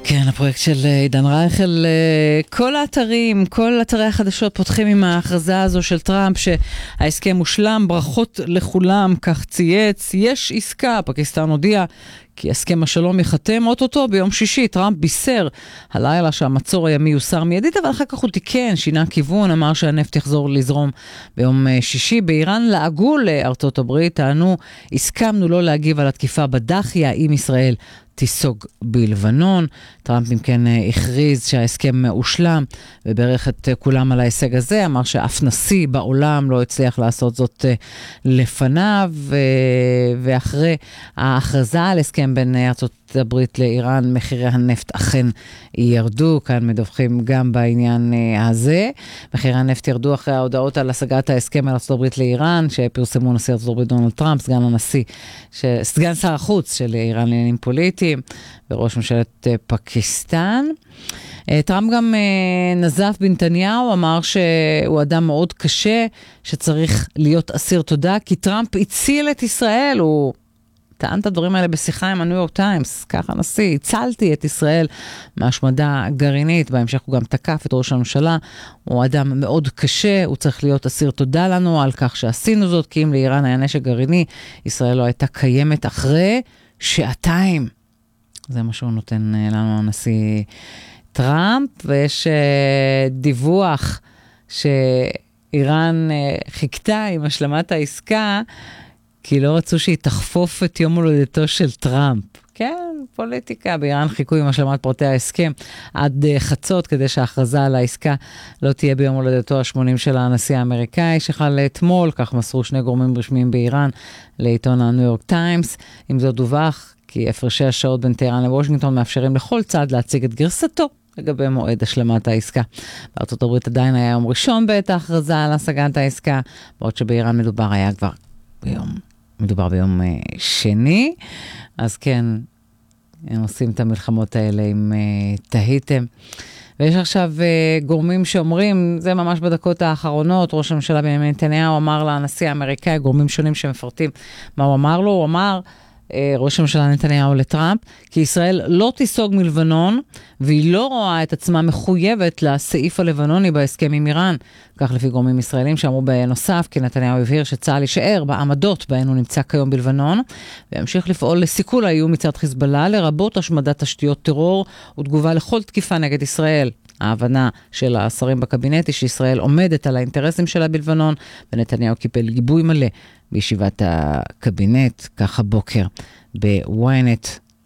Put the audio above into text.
כן, הפרויקט של עידן רייכל, כל אתרי החדשות פותחים עם ההכרזה הזו של טראמפ שההסכם מושלם, ברכות לכולם, כך צייץ, יש עסקה, פקיסטן הודיע כי הסכם השלום יחתם אוטוטו ביום שישי. טראמפ בישר הלילה שהמצור הימי יוסר מיידית, אבל אחר כך הוא תיקן, שינה כיוון, אמר שהנפט יחזור לזרום ביום שישי. באיראן לעגו לארצות הברית, טענו, הסכמנו לא להגיב על התקיפה בדחיה עם ישראל תיסוג בלבנון. טראמפ אם כן הכריז שההסכם הושלם וברך את כולם על ההישג הזה, אמר שאף נשיא בעולם לא הצליח לעשות זאת לפניו, ואחרי ההכרזה על הסכם בין ארצות הברית לאיראן, מחירי הנפט אכן ירדו, כאן מדווחים גם בעניין הזה. מחירי הנפט ירדו אחרי ההודעות על השגת ההסכם בין ארצות הברית לאיראן, שפרסמו נשיא ארצות הברית דונלד טראמפ, סגן שר החוץ של איראן לעניינים פוליטיים, וראש ממשלת פקיסטן. טראמפ גם נזף בנתניהו, אמר שהוא אדם מאוד קשה, שצריך להיות אסיר תודה, כי טראמפ הציל את ישראל. הוא טען את הדברים האלה בשיחה עם הניו יורק טיימס, ככה הנשיא, הצלתי את ישראל מהשמדה גרעינית. בהמשך הוא גם תקף את ראש הממשלה, הוא אדם מאוד קשה, הוא צריך להיות אסיר תודה לנו על כך שעשינו זאת, כי אם לאיראן היה נשק גרעיני, ישראל לא הייתה קיימת אחרי שעתיים. זה מה שהוא נותן לנו הנשיא טראמפ, ויש דיווח שאיראן חיכתה עם השלמת העסקה, כי לא רצו שהיא תחפוף את יום הולדתו של טראמפ. כן, פוליטיקה. באיראן חיכו עם השלמת פרטי ההסכם עד חצות, כדי שההכרזה על העסקה לא תהיה ביום הולדתו ה-80 של הנשיא האמריקאי, שחל אתמול, כך מסרו שני גורמים רשמיים באיראן לעיתון הניו יורק טיימס. עם זאת דווח כי הפרשי השעות בין טהרן לוושינגטון מאפשרים לכל צד להציג את גרסתו לגבי מועד השלמת העסקה. בארצות הברית עדיין היה יום ראשון בעת ההכרזה על השגת העסקה, בעוד שבאיראן מדובר ביום שני. אז כן, הם עושים את המלחמות האלה אם תהיתם. ויש עכשיו גורמים שאומרים, זה ממש בדקות האחרונות, ראש הממשלה בנימין נתניהו אמר לנשיא האמריקאי, גורמים שונים שמפרטים מה הוא אמר לו, הוא אמר, ראש הממשלה נתניהו לטראמפ, כי ישראל לא תיסוג מלבנון, והיא לא רואה את עצמה מחויבת לסעיף הלבנוני בהסכם עם איראן. כך לפי גורמים ישראלים שאמרו בנוסף, כי נתניהו הבהיר שצה"ל יישאר בעמדות בהן הוא נמצא כיום בלבנון, וימשיך לפעול לסיכול האיום מצד חיזבאללה, לרבות השמדת תשתיות טרור ותגובה לכל תקיפה נגד ישראל. ההבנה של השרים בקבינט היא שישראל עומדת על האינטרסים שלה בלבנון, ונתניהו קיבל גיבוי מלא בישיבת הקבינט, ככה בוקר בוויינט